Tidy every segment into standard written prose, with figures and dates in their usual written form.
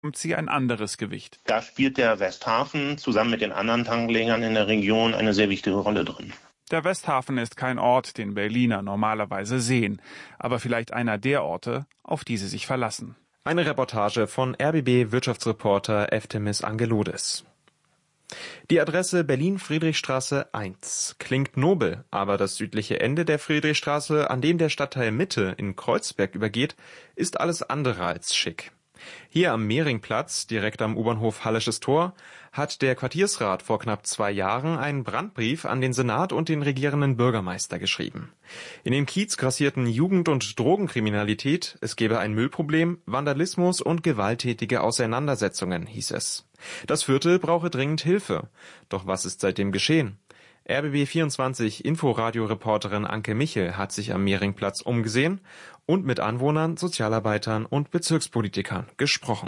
sie ein anderes Gewicht. Da spielt der Westhafen zusammen mit den anderen Tanklegern in der Region eine sehr wichtige Rolle drin. Der Westhafen ist kein Ort, den Berliner normalerweise sehen, aber vielleicht einer der Orte, auf die sie sich verlassen. Eine Reportage von RBB-Wirtschaftsreporter Eftemis Angeloudis. Die Adresse Berlin-Friedrichstraße 1 klingt nobel, aber das südliche Ende der Friedrichstraße, an dem der Stadtteil Mitte in Kreuzberg übergeht, ist alles andere als schick. Hier am Mehringplatz, direkt am U-Bahnhof Hallisches Tor, hat der Quartiersrat vor knapp 2 Jahren einen Brandbrief an den Senat und den regierenden Bürgermeister geschrieben. In dem Kiez grassierten Jugend- und Drogenkriminalität, es gebe ein Müllproblem, Vandalismus und gewalttätige Auseinandersetzungen, hieß es. Das Viertel brauche dringend Hilfe. Doch was ist seitdem geschehen? RBB24 Inforadio-Reporterin Anke Michel hat sich am Mehringplatz umgesehen und mit Anwohnern, Sozialarbeitern und Bezirkspolitikern gesprochen.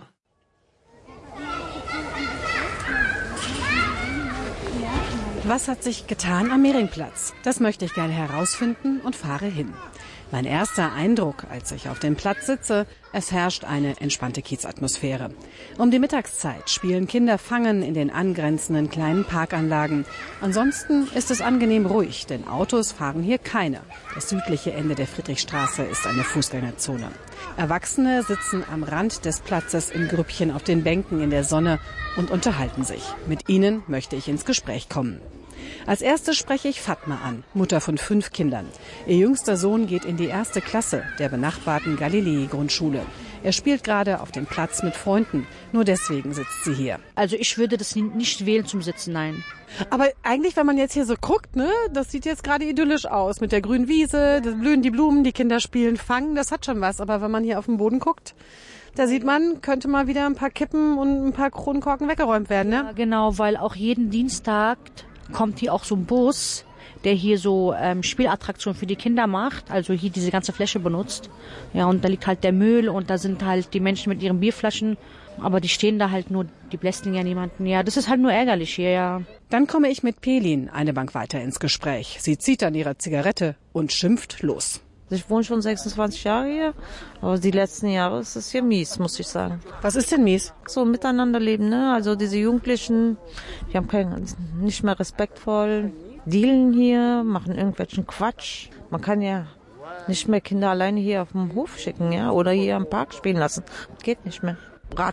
Was hat sich getan am Mehringplatz? Das möchte ich gerne herausfinden und fahre hin. Mein erster Eindruck, als ich auf dem Platz sitze, es herrscht eine entspannte Kiezatmosphäre. Um die Mittagszeit spielen Kinder Fangen in den angrenzenden kleinen Parkanlagen. Ansonsten ist es angenehm ruhig, denn Autos fahren hier keine. Das südliche Ende der Friedrichstraße ist eine Fußgängerzone. Erwachsene sitzen am Rand des Platzes in Grüppchen auf den Bänken in der Sonne und unterhalten sich. Mit ihnen möchte ich ins Gespräch kommen. Als erstes spreche ich Fatma an, Mutter von 5 Kindern. Ihr jüngster Sohn geht in die 1. Klasse der benachbarten Galilei-Grundschule. Er spielt gerade auf dem Platz mit Freunden. Nur deswegen sitzt sie hier. Also ich würde das nicht wählen zum Sitzen, nein. Aber eigentlich, wenn man jetzt hier so guckt, ne, das sieht jetzt gerade idyllisch aus. Mit der grünen Wiese, da blühen die Blumen, die Kinder spielen Fangen, das hat schon was. Aber wenn man hier auf den Boden guckt, da sieht man, könnte mal wieder ein paar Kippen und ein paar Kronkorken weggeräumt werden, ne? Ja, genau, weil auch jeden Dienstag kommt hier auch so ein Bus, der hier so Spielattraktionen für die Kinder macht, also hier diese ganze Fläche benutzt. Ja, und da liegt halt der Müll und da sind halt die Menschen mit ihren Bierflaschen, aber die stehen da halt nur, die belästigen ja niemanden. Ja, das ist halt nur ärgerlich hier, ja. Dann komme ich mit Pelin eine Bank weiter ins Gespräch. Sie zieht an ihrer Zigarette und schimpft los. Ich wohne schon 26 Jahre hier, aber die letzten Jahre ist es hier mies, muss ich sagen. Was ist denn mies? So miteinander leben, ne? Also diese Jugendlichen, die haben nicht mehr respektvoll, dealen hier, machen irgendwelchen Quatsch. Man kann ja nicht mehr Kinder alleine hier auf dem Hof schicken, ja, oder hier am Park spielen lassen. Geht nicht mehr.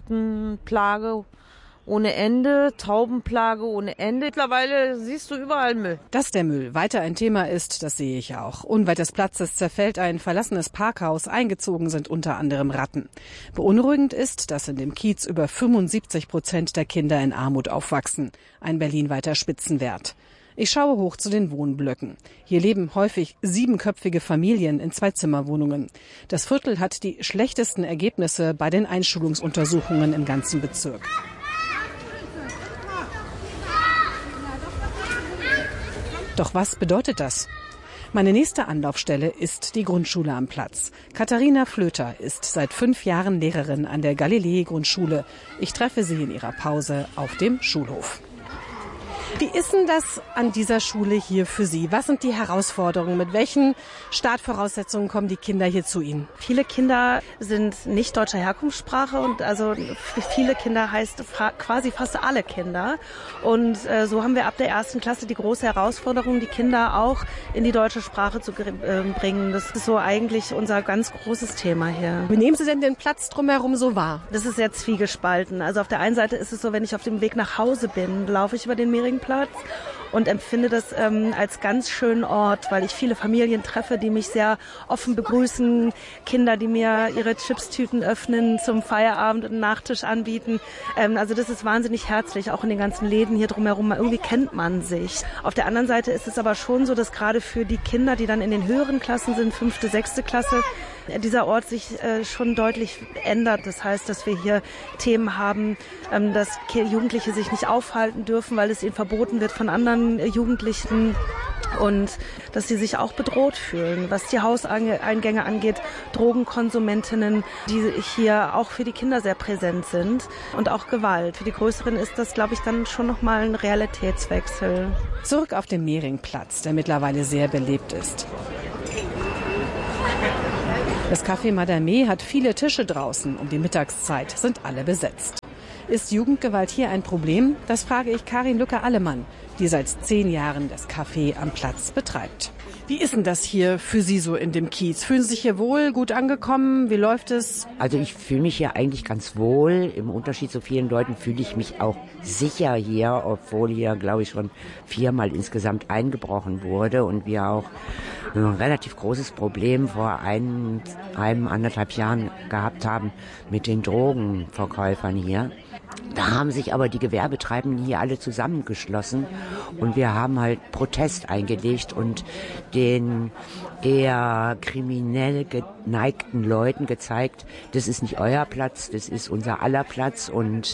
Rattenplage ohne Ende, Taubenplage ohne Ende. Mittlerweile siehst du überall Müll. Dass der Müll weiter ein Thema ist, das sehe ich auch. Unweit des Platzes zerfällt ein verlassenes Parkhaus. Eingezogen sind unter anderem Ratten. Beunruhigend ist, dass in dem Kiez über 75% der Kinder in Armut aufwachsen. Ein berlinweiter Spitzenwert. Ich schaue hoch zu den Wohnblöcken. Hier leben häufig 7-köpfige Familien in 2-Zimmerwohnungen. Das Viertel hat die schlechtesten Ergebnisse bei den Einschulungsuntersuchungen im ganzen Bezirk. Doch was bedeutet das? Meine nächste Anlaufstelle ist die Grundschule am Platz. Katharina Flöter ist seit 5 Jahren Lehrerin an der Galilei-Grundschule. Ich treffe sie in ihrer Pause auf dem Schulhof. Wie ist denn das an dieser Schule hier für Sie? Was sind die Herausforderungen? Mit welchen Startvoraussetzungen kommen die Kinder hier zu Ihnen? Viele Kinder sind nicht deutscher Herkunftssprache und also für viele Kinder heißt quasi fast alle Kinder. Und so haben wir ab der 1. Klasse die große Herausforderung, die Kinder auch in die deutsche Sprache zu bringen. Das ist so eigentlich unser ganz großes Thema hier. Wie nehmen Sie denn den Platz drumherum so wahr? Das ist sehr zwiegespalten. Also auf der einen Seite ist es so, wenn ich auf dem Weg nach Hause bin, laufe ich über den Mehringplatz und empfinde das als ganz schönen Ort, weil ich viele Familien treffe, die mich sehr offen begrüßen, Kinder, die mir ihre Chipstüten öffnen, zum Feierabend und Nachtisch anbieten. Also das ist wahnsinnig herzlich, auch in den ganzen Läden hier drumherum. Irgendwie kennt man sich. Auf der anderen Seite ist es aber schon so, dass gerade für die Kinder, die dann in den höheren Klassen sind, 5., 6. Klasse, dieser Ort sich schon deutlich ändert. Das heißt, dass wir hier Themen haben, dass Jugendliche sich nicht aufhalten dürfen, weil es ihnen verboten wird von anderen Jugendlichen und dass sie sich auch bedroht fühlen. Was die Hauseingänge angeht, Drogenkonsumentinnen, die hier auch für die Kinder sehr präsent sind und auch Gewalt. Für die Größeren ist das, glaube ich, dann schon nochmal ein Realitätswechsel. Zurück auf dem Mehringplatz, der mittlerweile sehr belebt ist. Das Café Madame hat viele Tische draußen. Um die Mittagszeit sind alle besetzt. Ist Jugendgewalt hier ein Problem? Das frage ich Karin Lücker-Allemann, die seit 10 Jahren das Café am Platz betreibt. Wie ist denn das hier für Sie so in dem Kiez? Fühlen Sie sich hier wohl, gut angekommen? Wie läuft es? Also ich fühle mich hier eigentlich ganz wohl. Im Unterschied zu vielen Leuten fühle ich mich auch sicher hier, obwohl hier, glaube ich, schon 4-mal insgesamt eingebrochen wurde und wir auch ein relativ großes Problem vor 1,5 Jahren gehabt haben mit den Drogenverkäufern hier. Da haben sich aber die Gewerbetreibenden hier alle zusammengeschlossen und wir haben halt Protest eingelegt und den eher kriminell geneigten Leuten gezeigt, das ist nicht euer Platz, das ist unser aller Platz und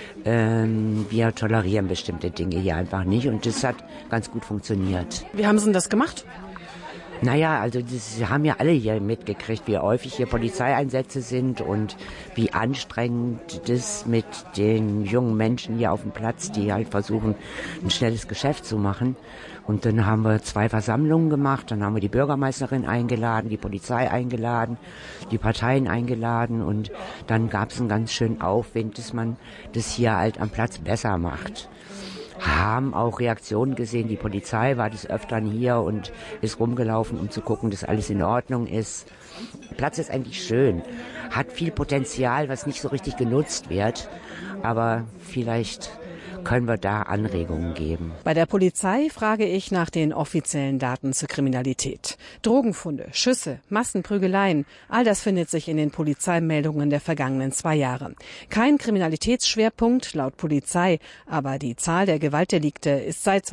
wir tolerieren bestimmte Dinge hier einfach nicht und das hat ganz gut funktioniert. Wie haben Sie denn das gemacht? Naja, also das haben ja alle hier mitgekriegt, wie häufig hier Polizeieinsätze sind und wie anstrengend das mit den jungen Menschen hier auf dem Platz, die halt versuchen, ein schnelles Geschäft zu machen. Und dann haben wir 2 Versammlungen gemacht, dann haben wir die Bürgermeisterin eingeladen, die Polizei eingeladen, die Parteien eingeladen und dann gab es einen ganz schönen Aufwind, dass man das hier halt am Platz besser macht. Haben auch Reaktionen gesehen. Die Polizei war des Öfteren hier und ist rumgelaufen, um zu gucken, dass alles in Ordnung ist. Der Platz ist eigentlich schön, hat viel Potenzial, was nicht so richtig genutzt wird, aber vielleicht können wir da Anregungen geben. Bei der Polizei frage ich nach den offiziellen Daten zur Kriminalität. Drogenfunde, Schüsse, Massenprügeleien, all das findet sich in den Polizeimeldungen der vergangenen 2 Jahre. Kein Kriminalitätsschwerpunkt laut Polizei, aber die Zahl der Gewaltdelikte ist seit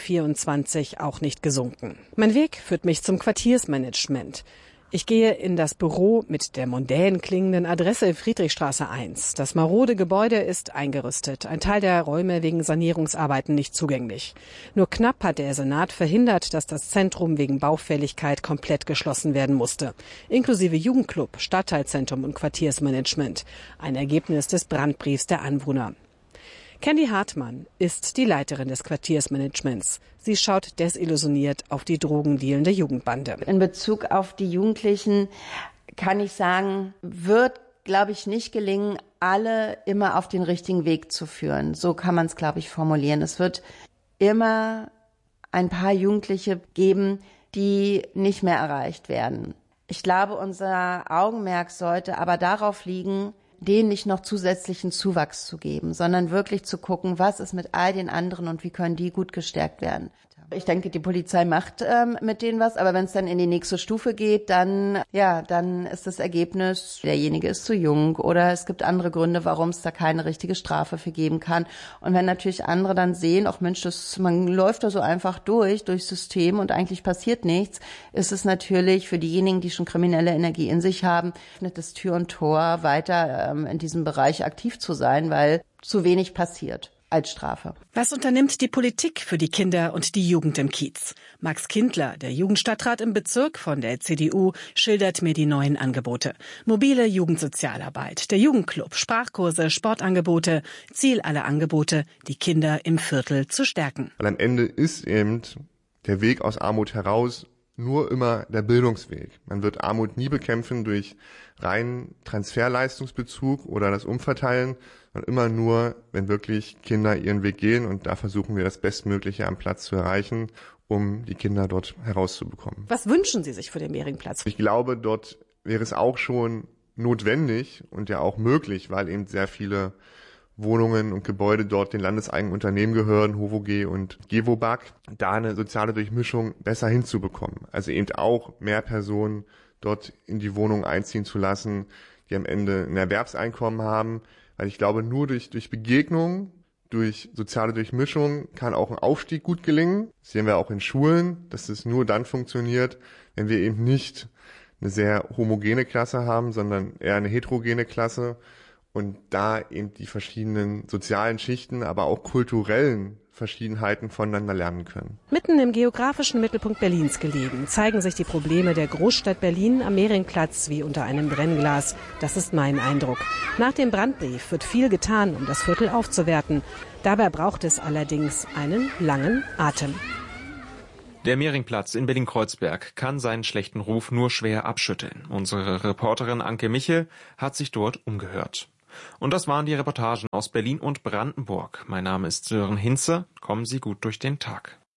2024 auch nicht gesunken. Mein Weg führt mich zum Quartiersmanagement. Ich gehe in das Büro mit der mondän klingenden Adresse Friedrichstraße 1. Das marode Gebäude ist eingerüstet, ein Teil der Räume wegen Sanierungsarbeiten nicht zugänglich. Nur knapp hat der Senat verhindert, dass das Zentrum wegen Baufälligkeit komplett geschlossen werden musste. Inklusive Jugendclub, Stadtteilzentrum und Quartiersmanagement. Ein Ergebnis des Brandbriefs der Anwohner. Candy Hartmann ist die Leiterin des Quartiersmanagements. Sie schaut desillusioniert auf die drogendealende Jugendbande. In Bezug auf die Jugendlichen kann ich sagen, wird, glaube ich, nicht gelingen, alle immer auf den richtigen Weg zu führen. So kann man es, glaube ich, formulieren. Es wird immer ein paar Jugendliche geben, die nicht mehr erreicht werden. Ich glaube, unser Augenmerk sollte aber darauf liegen, denen nicht noch zusätzlichen Zuwachs zu geben, sondern wirklich zu gucken, was ist mit all den anderen und wie können die gut gestärkt werden. Ich denke, die Polizei macht mit denen was, aber wenn es dann in die nächste Stufe geht, dann ist das Ergebnis, derjenige ist zu jung oder es gibt andere Gründe, warum es da keine richtige Strafe für geben kann. Und wenn natürlich andere dann sehen, ach Mensch, man läuft da so einfach durchs System und eigentlich passiert nichts, ist es natürlich für diejenigen, die schon kriminelle Energie in sich haben, öffnet das Tür und Tor, weiter in diesem Bereich aktiv zu sein, weil zu wenig passiert als Strafe. Was unternimmt die Politik für die Kinder und die Jugend im Kiez? Max Kindler, der Jugendstadtrat im Bezirk von der CDU, schildert mir die neuen Angebote. Mobile Jugendsozialarbeit, der Jugendclub, Sprachkurse, Sportangebote, Ziel aller Angebote, die Kinder im Viertel zu stärken. Weil am Ende ist eben der Weg aus Armut heraus nur immer der Bildungsweg. Man wird Armut nie bekämpfen durch reinen Transferleistungsbezug oder das Umverteilen, sondern immer nur, wenn wirklich Kinder ihren Weg gehen. Und da versuchen wir das Bestmögliche am Platz zu erreichen, um die Kinder dort herauszubekommen. Was wünschen Sie sich für den Mehringplatz? Ich glaube, dort wäre es auch schon notwendig und ja auch möglich, weil eben sehr viele Wohnungen und Gebäude dort den landeseigenen Unternehmen gehören, HOVOG und Gewobag, da eine soziale Durchmischung besser hinzubekommen. Also eben auch mehr Personen dort in die Wohnung einziehen zu lassen, die am Ende ein Erwerbseinkommen haben. Weil ich glaube, nur durch Begegnung, durch soziale Durchmischung kann auch ein Aufstieg gut gelingen. Das sehen wir auch in Schulen, dass es nur dann funktioniert, wenn wir eben nicht eine sehr homogene Klasse haben, sondern eher eine heterogene Klasse. Und da eben die verschiedenen sozialen Schichten, aber auch kulturellen Verschiedenheiten voneinander lernen können. Mitten im geografischen Mittelpunkt Berlins gelegen, zeigen sich die Probleme der Großstadt Berlin am Mehringplatz wie unter einem Brennglas. Das ist mein Eindruck. Nach dem Brandbrief wird viel getan, um das Viertel aufzuwerten. Dabei braucht es allerdings einen langen Atem. Der Mehringplatz in Berlin-Kreuzberg kann seinen schlechten Ruf nur schwer abschütteln. Unsere Reporterin Anke Michel hat sich dort umgehört. Und das waren die Reportagen aus Berlin und Brandenburg. Mein Name ist Sören Hinze. Kommen Sie gut durch den Tag.